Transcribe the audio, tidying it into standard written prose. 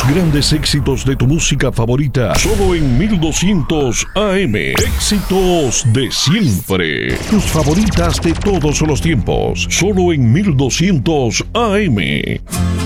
grandes éxitos de tu música favorita, solo en 1200 AM. Éxitos de siempre. Tus favoritas de todos los tiempos, solo en 1200 AM.